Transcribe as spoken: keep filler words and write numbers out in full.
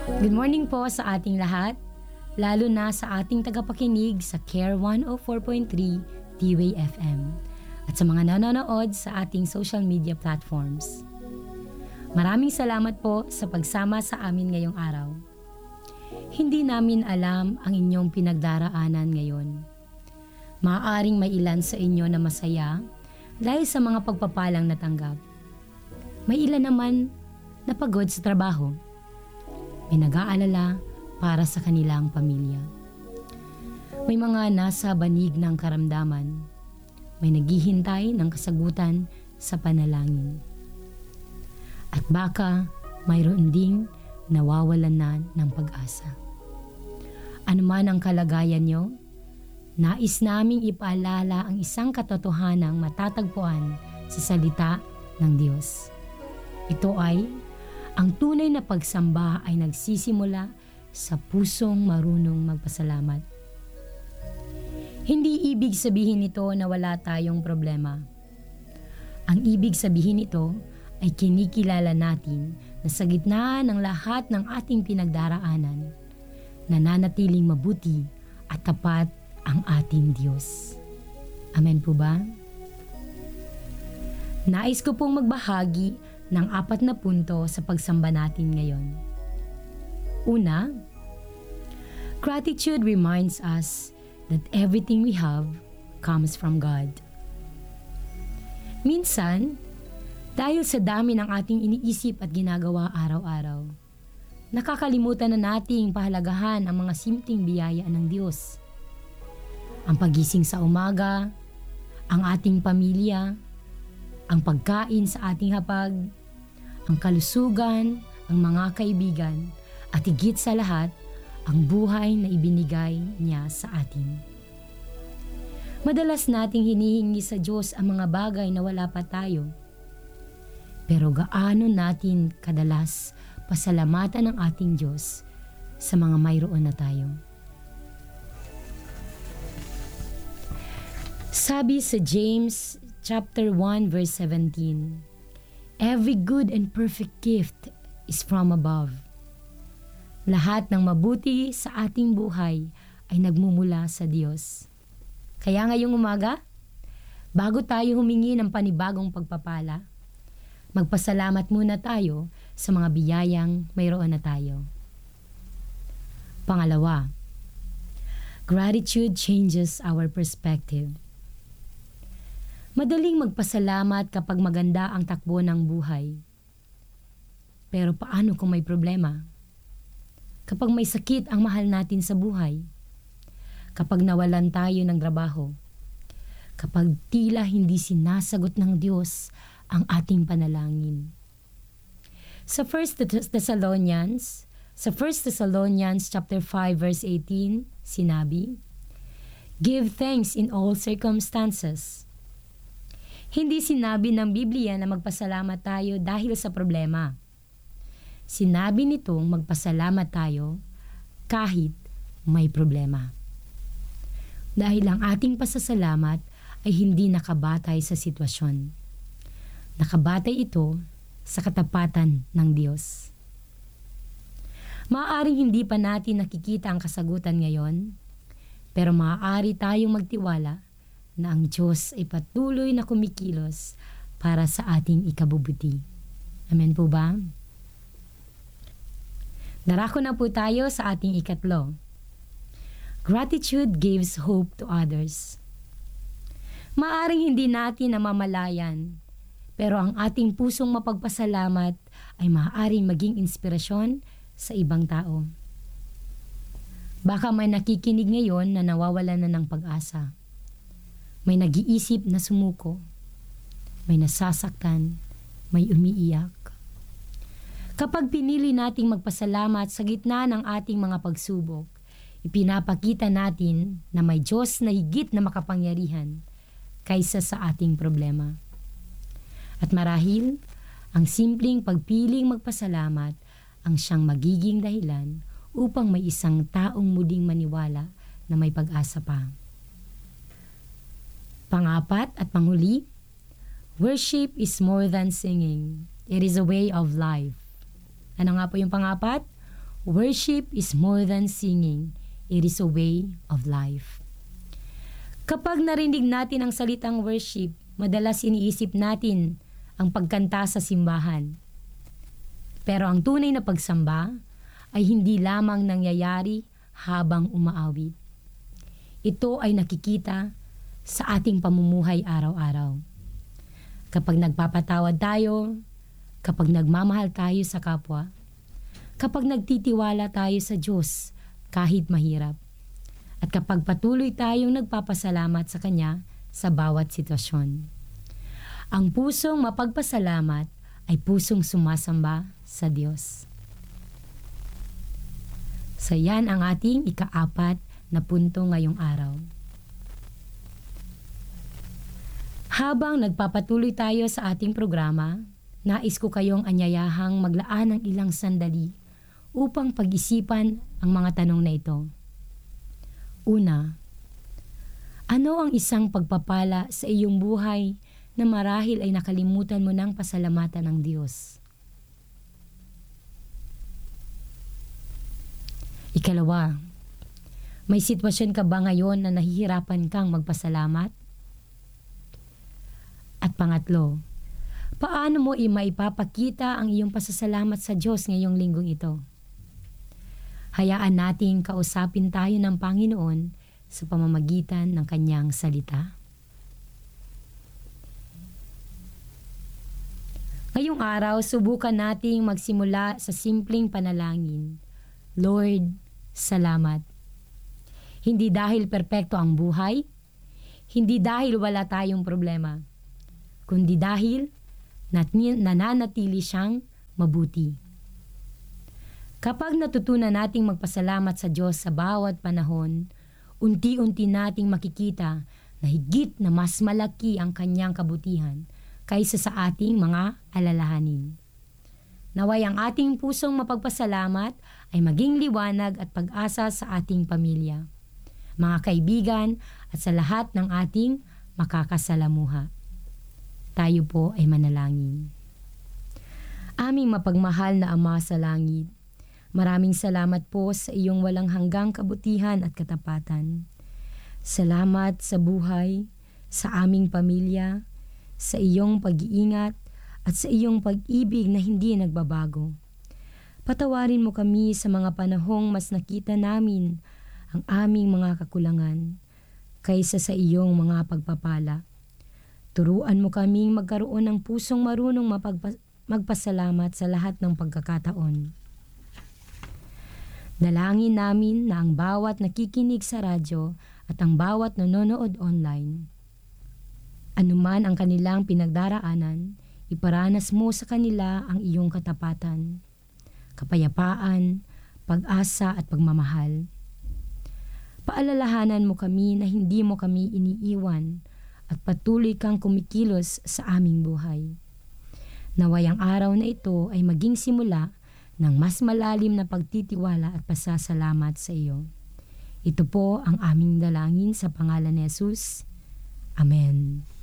Good morning po sa ating lahat, lalo na sa ating tagapakinig sa Care one oh four point three D-Way F M at sa mga nanonood sa ating social media platforms. Maraming salamat po sa pagsama sa amin ngayong araw. Hindi namin alam ang inyong pinagdaraanan ngayon. Maaaring may ilan sa inyo na masaya dahil sa mga pagpapalang natanggap. May ilan naman na pagod sa trabaho. May nag-aalala para sa kanilang pamilya. May mga nasa banig ng karamdaman. May naghihintay ng kasagutan sa panalangin. At baka mayroon ding nawawalan na ng pag-asa. Ano man ang kalagayan nyo, nais naming ipaalala ang isang katotohanang matatagpuan sa salita ng Diyos. Ito ay, ang tunay na pagsamba ay nagsisimula sa pusong marunong magpasalamat. Hindi ibig sabihin nito na wala tayong problema. Ang ibig sabihin nito ay kinikilala natin na sa gitna ng lahat ng ating pinagdaraanan, nananatiling mabuti at tapat ang ating Diyos. Amen po ba? Nais ko pong magbahagi ng apat na punto sa pagsamba natin ngayon. Una, gratitude reminds us that everything we have comes from God. Minsan, dahil sa dami ng ating iniisip at ginagawa araw-araw, nakakalimutan na nating pahalagahan ang mga simpleng biyaya ng Diyos. Ang pagising sa umaga, ang ating pamilya, ang pagkain sa ating hapag, ang kalusugan, ang mga kaibigan, at higit sa lahat, ang buhay na ibinigay niya sa atin. Madalas nating hinihingi sa Diyos ang mga bagay na wala pa tayo. Pero gaano natin kadalas pasalamatan ang ating Diyos sa mga mayroon na tayo? Sabi sa James chapter one verse seventeen, every good and perfect gift is from above. Lahat ng mabuti sa ating buhay ay nagmumula sa Diyos. Kaya ngayong umaga, bago tayo humingi ng panibagong pagpapala, magpasalamat muna tayo sa mga biyayang mayroon na tayo. Pangalawa, gratitude changes our perspective. Madaling magpasalamat kapag maganda ang takbo ng buhay. Pero paano kung may problema? Kapag may sakit ang mahal natin sa buhay? Kapag nawalan tayo ng trabaho? Kapag tila hindi sinasagot ng Diyos ang ating panalangin? Sa First Thessalonians, sa First Thessalonians chapter five verse eighteen, sinabi, give thanks in all circumstances. Hindi sinabi ng Biblia na magpasalamat tayo dahil sa problema. Sinabi nitong magpasalamat tayo kahit may problema. Dahil ang ating pasasalamat ay hindi nakabatay sa sitwasyon. Nakabatay ito sa katapatan ng Diyos. Maaaring hindi pa natin nakikita ang kasagutan ngayon, pero maaari tayong magtiwala na ang Diyos ay patuloy na kumikilos para sa ating ikabubuti. Amen po ba? Darako na po tayo sa ating ikatlo. Gratitude gives hope to others. Maaring hindi natin namamalayan, pero ang ating pusong mapagpasalamat ay maaaring maging inspirasyon sa ibang tao. Baka may nakikinig ngayon na nawawalan na ng pag-asa. May nag-iisip na sumuko, may nasasaktan, may umiiyak. Kapag pinili nating magpasalamat sa gitna ng ating mga pagsubok, ipinapakita natin na may Diyos na higit na makapangyarihan kaysa sa ating problema. At marahil, ang simpleng pagpiling magpasalamat ang siyang magiging dahilan upang may isang taong muling maniwala na may pag-asa pa. Pangapat at panghuli, worship is more than singing. It is a way of life. Ano nga po yung pangapat? Worship is more than singing. It is a way of life. Kapag narinig natin ang salitang worship, madalas iniisip natin ang pagkanta sa simbahan. Pero ang tunay na pagsamba ay hindi lamang nangyayari habang umaawit. Ito ay nakikita sa ating pamumuhay araw-araw. Kapag nagpapatawad tayo, kapag nagmamahal tayo sa kapwa, kapag nagtitiwala tayo sa Diyos kahit mahirap, at kapag patuloy tayong nagpapasalamat sa Kanya sa bawat sitwasyon. Ang pusong mapagpasalamat ay pusong sumasamba sa Diyos. So yan ang ating ikaapat na punto ngayong araw. Habang nagpapatuloy tayo sa ating programa, nais ko kayong anyayahang maglaan ng ilang sandali upang pag-isipan ang mga tanong na ito. Una, ano ang isang pagpapala sa iyong buhay na marahil ay nakalimutan mo ng pasalamatan ng Diyos? Ikalawa, may sitwasyon ka ba ngayon na nahihirapan kang magpasalamat? At pangatlo, paano mo maipapakita ang iyong pasasalamat sa Diyos ngayong linggong ito? Hayaan nating kausapin tayo ng Panginoon sa pamamagitan ng Kanyang salita. Ngayong araw, subukan nating magsimula sa simpleng panalangin. Lord, salamat. Hindi dahil perpekto ang buhay, hindi dahil wala tayong problema, kundi dahil nat- nananatili siyang mabuti. Kapag natutunan nating magpasalamat sa Diyos sa bawat panahon, unti-unti nating makikita na higit na mas malaki ang Kanyang kabutihan kaysa sa ating mga alalahanin. Naway ang ating pusong mapagpasalamat ay maging liwanag at pag-asa sa ating pamilya, mga kaibigan at sa lahat ng ating makakasalamuha. Tayo po ay manalangin. Aming mapagmahal na Ama sa langit, maraming salamat po sa iyong walang hanggang kabutihan at katapatan. Salamat sa buhay, sa aming pamilya, sa iyong pag-iingat, at sa iyong pag-ibig na hindi nagbabago. Patawarin mo kami sa mga panahong mas nakita namin ang aming mga kakulangan kaysa sa iyong mga pagpapala. Turuan mo kaming magkaroon ng pusong marunong mapagpa- magpasalamat sa lahat ng pagkakataon. Dalangin namin na ang bawat nakikinig sa radyo at ang bawat nanonood online, anuman ang kanilang pinagdaraanan, iparanas mo sa kanila ang iyong katapatan, kapayapaan, pag-asa at pagmamahal. Paalalahanan mo kami na hindi mo kami iniiwan at patuloy kang kumikilos sa aming buhay. Naway ang araw na ito ay maging simula ng mas malalim na pagtitiwala at pasasalamat sa iyo. Ito po ang aming dalangin sa pangalan ni Jesus. Amen.